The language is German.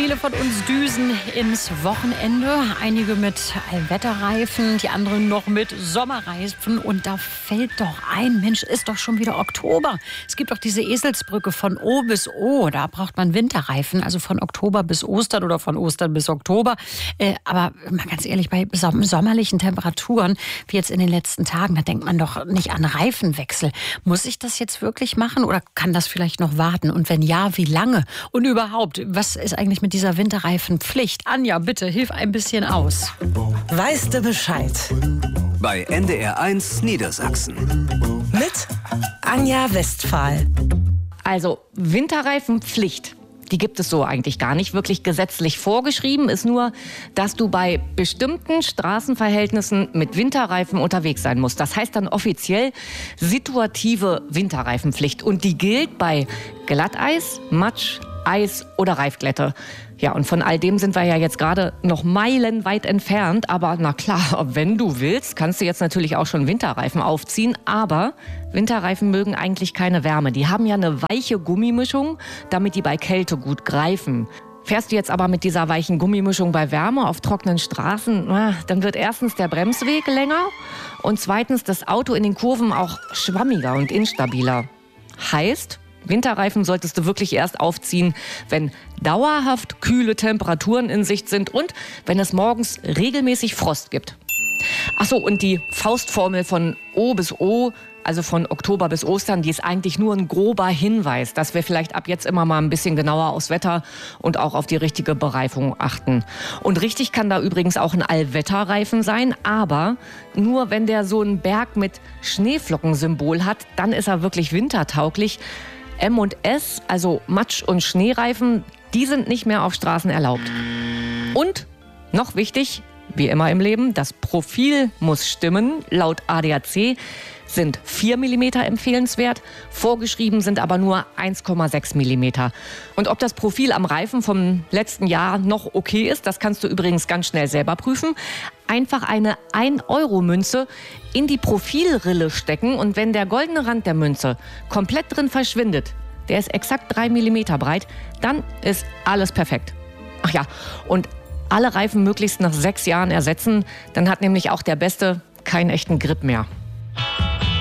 Viele von uns düsen ins Wochenende. Einige mit Allwetterreifen, die anderen noch mit Sommerreifen. Und da fällt doch ein, Mensch, ist doch schon wieder Oktober. Es gibt doch diese Eselsbrücke von O bis O. Da braucht man Winterreifen, also von Oktober bis Ostern oder von Ostern bis Oktober. Aber mal ganz ehrlich, bei sommerlichen Temperaturen, wie jetzt in den letzten Tagen, da denkt man doch nicht an Reifenwechsel. Muss ich das jetzt wirklich machen oder kann das vielleicht noch warten? Und wenn ja, wie lange? Und überhaupt, was ist eigentlich mit dieser Winterreifenpflicht? Anja, bitte, hilf ein bisschen aus. Weißt du Bescheid? Bei NDR1 Niedersachsen. Mit Anja Westphal. Also Winterreifenpflicht, die gibt es so eigentlich gar nicht. Wirklich gesetzlich vorgeschrieben ist nur, dass du bei bestimmten Straßenverhältnissen mit Winterreifen unterwegs sein musst. Das heißt dann offiziell situative Winterreifenpflicht. Und die gilt bei Glatteis, Matsch, Eis oder Reifglätte. Ja, und von all dem sind wir ja jetzt gerade noch meilenweit entfernt. Aber na klar, wenn du willst, kannst du jetzt natürlich auch schon Winterreifen aufziehen. Aber Winterreifen mögen eigentlich keine Wärme. Die haben ja eine weiche Gummimischung, damit die bei Kälte gut greifen. Fährst du jetzt aber mit dieser weichen Gummimischung bei Wärme auf trockenen Straßen, dann wird erstens der Bremsweg länger und zweitens das Auto in den Kurven auch schwammiger und instabiler. Heißt, Winterreifen solltest du wirklich erst aufziehen, wenn dauerhaft kühle Temperaturen in Sicht sind und wenn es morgens regelmäßig Frost gibt. Ach so, und die Faustformel von O bis O, also von Oktober bis Ostern, die ist eigentlich nur ein grober Hinweis, dass wir vielleicht ab jetzt immer mal ein bisschen genauer aufs Wetter und auch auf die richtige Bereifung achten. Und richtig kann da übrigens auch ein Allwetterreifen sein, aber nur wenn der so einen Berg mit Schneeflockensymbol hat, dann ist er wirklich wintertauglich. M und S, also Matsch- und Schneereifen, die sind nicht mehr auf Straßen erlaubt. Und, noch wichtig, wie immer im Leben, das Profil muss stimmen. Laut ADAC sind 4 mm empfehlenswert, vorgeschrieben sind aber nur 1,6 mm. Und ob das Profil am Reifen vom letzten Jahr noch okay ist, das kannst du übrigens ganz schnell selber prüfen. Einfach eine 1-Euro-Münze in die Profilrille stecken und wenn der goldene Rand der Münze komplett drin verschwindet, der ist exakt 3 mm breit, dann ist alles perfekt. Ach ja, und alle Reifen möglichst nach 6 Jahren ersetzen, dann hat nämlich auch der Beste keinen echten Grip mehr.